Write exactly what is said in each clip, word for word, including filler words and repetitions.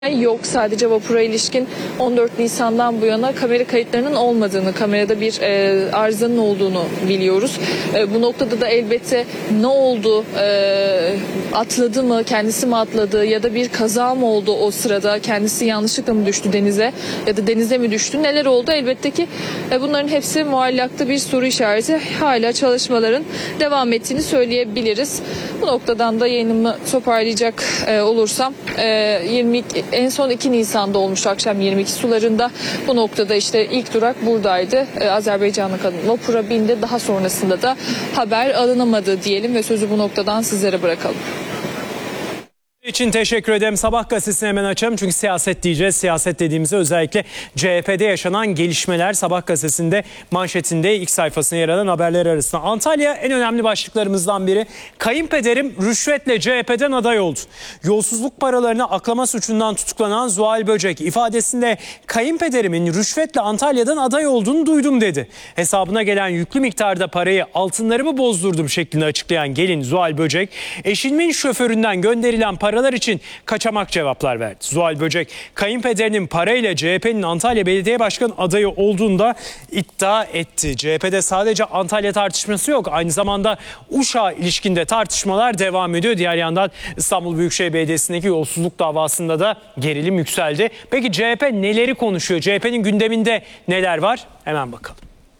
Yok, sadece vapura ilişkin on dört Nisan'dan bu yana kamera kayıtlarının olmadığını, kamerada bir e, arızanın olduğunu biliyoruz. E, bu noktada da elbette ne oldu, e, atladı mı, kendisi mi atladı ya da bir kaza mı oldu o sırada, kendisi yanlışlıkla mı düştü denize ya da denize mi düştü, neler oldu, elbette ki e, bunların hepsi muallakta bir soru işareti. Hala çalışmaların devam ettiğini söyleyebiliriz. Bu noktadan da yayınımı toparlayacak e, olursam e, yirmi en son iki Nisan'da olmuştu, akşam yirmi iki sularında. Bu noktada işte ilk durak buradaydı. Ee, Azerbaycanlı kadın vapura bindi. Daha sonrasında da haber alınamadı diyelim ve sözü bu noktadan sizlere bırakalım. için teşekkür ederim. Sabah gazetesini hemen açalım çünkü siyaset diyeceğiz. Siyaset dediğimizde özellikle C H P'de yaşanan gelişmeler Sabah gazetesinde manşetinde ilk sayfasına yer alan haberler arasında. Antalya en önemli başlıklarımızdan biri. Kayınpederim rüşvetle C H P'den aday oldu. Yolsuzluk paralarını aklama suçundan tutuklanan Zuhal Böcek ifadesinde kayınpederimin rüşvetle Antalya'dan aday olduğunu duydum dedi. Hesabına gelen yüklü miktarda parayı altınlarımı bozdurdum şeklinde açıklayan gelin Zuhal Böcek, eşimin şoföründen gönderilen para paralar için kaçamak cevaplar verdi. Zuhal Böcek, kayınpederinin parayla C H P'nin Antalya Belediye Başkanı adayı olduğunu da iddia etti. C H P'de sadece Antalya tartışması yok. Aynı zamanda Uşak'a ilişkinde tartışmalar devam ediyor. Diğer yandan İstanbul Büyükşehir Belediyesi'ndeki yolsuzluk davasında da gerilim yükseldi. Peki C H P neleri konuşuyor? C H P'nin gündeminde neler var? Hemen bakalım.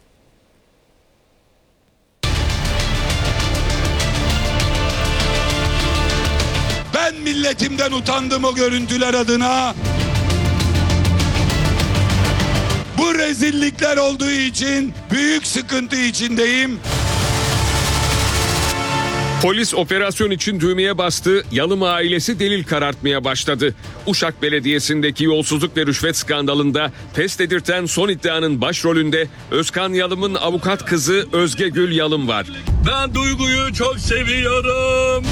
Ben milletimden utandım o görüntüler adına. Bu rezillikler olduğu için büyük sıkıntı içindeyim. Polis operasyon için düğmeye bastı, Yalım ailesi delil karartmaya başladı. Uşak Belediyesi'ndeki yolsuzluk ve rüşvet skandalında pes dedirten son iddianın başrolünde Özkan Yalım'ın avukat kızı Özge Gül Yalım var. Ben Duygu'yu çok seviyorum.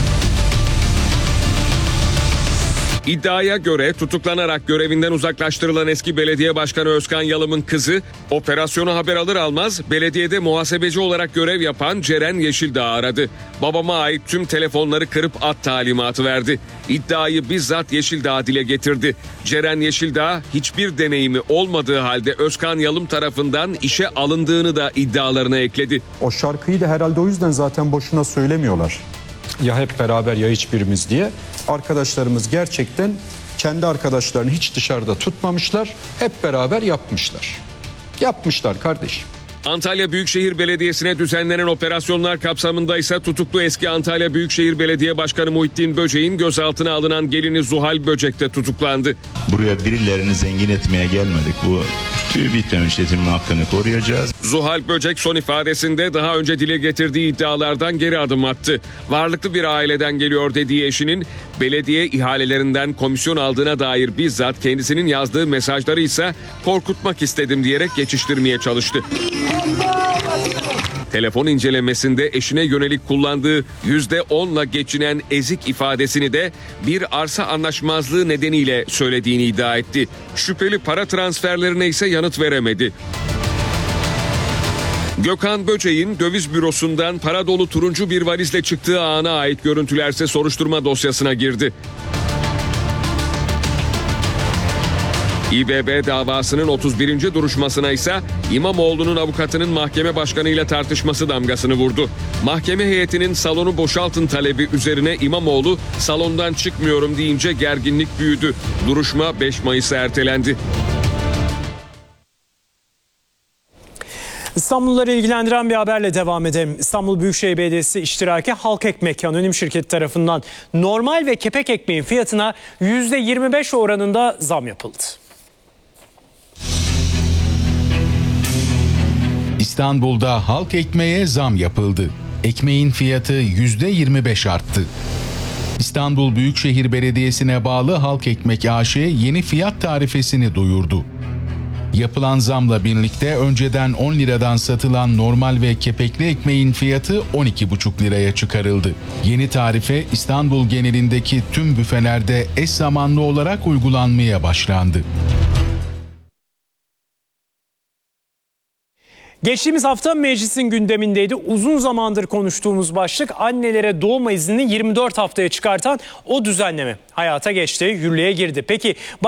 İddiaya göre tutuklanarak görevinden uzaklaştırılan eski belediye başkanı Özkan Yalım'ın kızı operasyonu haber alır almaz belediyede muhasebeci olarak görev yapan Ceren Yeşildağ aradı. Babama ait tüm telefonları kırıp at talimatı verdi. İddiayı bizzat Yeşildağ dile getirdi. Ceren Yeşildağ hiçbir deneyimi olmadığı halde Özkan Yalım tarafından işe alındığını da iddialarına ekledi. O şarkıyı da herhalde o yüzden zaten boşuna söylemiyorlar. Ya hep beraber ya hiçbirimiz diye. Arkadaşlarımız gerçekten kendi arkadaşlarını hiç dışarıda tutmamışlar. Hep beraber yapmışlar. Yapmışlar kardeşim. Antalya Büyükşehir Belediyesi'ne düzenlenen operasyonlar kapsamında ise tutuklu eski Antalya Büyükşehir Belediye Başkanı Muhittin Böcek'in gözaltına alınan gelini Zuhal Böcek de tutuklandı. Buraya birilerini zengin etmeye gelmedik. Bu tüy bitmemiş yetimin hakkını koruyacağız. Zuhal Böcek son ifadesinde daha önce dile getirdiği iddialardan geri adım attı. Varlıklı bir aileden geliyor dediği eşinin belediye ihalelerinden komisyon aldığına dair bizzat kendisinin yazdığı mesajları ise korkutmak istedim diyerek geçiştirmeye çalıştı. Telefon incelemesinde eşine yönelik kullandığı yüzde onla geçinen ezik ifadesini de bir arsa anlaşmazlığı nedeniyle söylediğini iddia etti. Şüpheli para transferlerine ise yanıt veremedi. Gökhan Böcek'in döviz bürosundan para dolu turuncu bir valizle çıktığı ana ait görüntülerse soruşturma dosyasına girdi. İ B B davasının otuz birinci duruşmasına ise İmamoğlu'nun avukatının mahkeme başkanıyla tartışması damgasını vurdu. Mahkeme heyetinin salonu boşaltın talebi üzerine İmamoğlu salondan çıkmıyorum deyince gerginlik büyüdü. Duruşma beş Mayıs'a ertelendi. İstanbulluları ilgilendiren bir haberle devam edelim. İstanbul Büyükşehir Belediyesi iştiraki Halk Ekmek Anonim Şirketi tarafından normal ve kepek ekmeğin fiyatına yüzde yirmi beş oranında zam yapıldı. İstanbul'da halk ekmeğe zam yapıldı. Ekmeğin fiyatı yüzde yirmi beş arttı. İstanbul Büyükşehir Belediyesi'ne bağlı Halk Ekmek A Ş yeni fiyat tarifesini duyurdu. Yapılan zamla birlikte önceden on liradan satılan normal ve kepekli ekmeğin fiyatı on iki buçuk liraya çıkarıldı. Yeni tarife İstanbul genelindeki tüm büfelerde eş zamanlı olarak uygulanmaya başlandı. Geçtiğimiz hafta meclisin gündemindeydi. Uzun zamandır konuştuğumuz başlık annelere doğum iznini yirmi dört haftaya çıkartan o düzenleme hayata geçti, yürürlüğe girdi. Peki